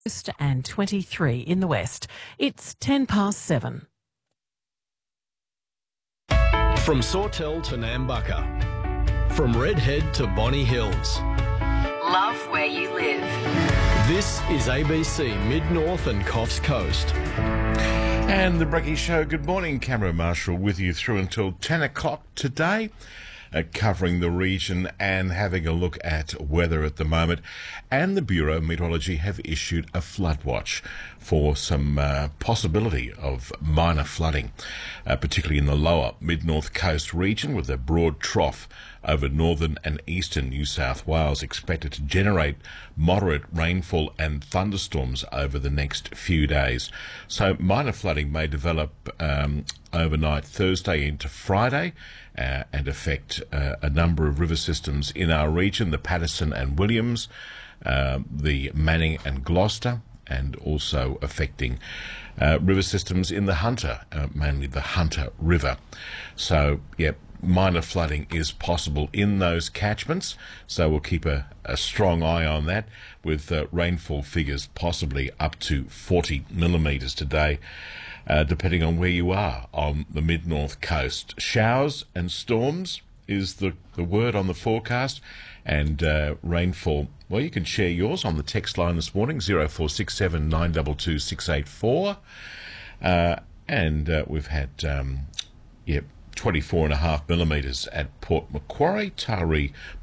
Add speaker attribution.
Speaker 1: And 23 in the west. It's 7:10.
Speaker 2: From Sawtell to Nambucca, from Redhead to Bonny Hills.
Speaker 3: Love where you live.
Speaker 2: This is ABC Mid-North and Coffs Coast.
Speaker 4: And the Brekkie Show. Good morning, Camera Marshall with you through until 10 o'clock today, covering the region and having a look at weather at the moment. And the Bureau of Meteorology have issued a flood watch for some possibility of minor flooding, particularly in the lower mid-north coast region, with a broad trough over northern and eastern New South Wales expected to generate moderate rainfall and thunderstorms over the next few days. So minor flooding may develop overnight Thursday into Friday and affect a number of river systems in our region, the Paterson and Williams, the Manning and Gloucester, and also affecting river systems in the Hunter, mainly the Hunter River. So, minor flooding is possible in those catchments, so we'll keep a strong eye on that, with rainfall figures possibly up to 40 millimetres today, depending on where you are on the mid-north coast. Showers and storms is the word on the forecast, and rainfall, well, you can share yours on the text line this morning, 0467 922 684, and we've had 24.5 millimetres at Port Macquarie, Taree,